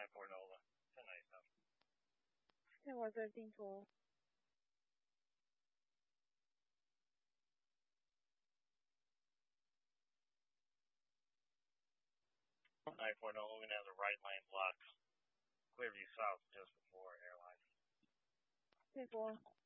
9-4 Nova. 1097. Hey, what's that thing for? 9-4 Nova, we're going to have the right lane blocked. Clearview South just before airline. 10-4.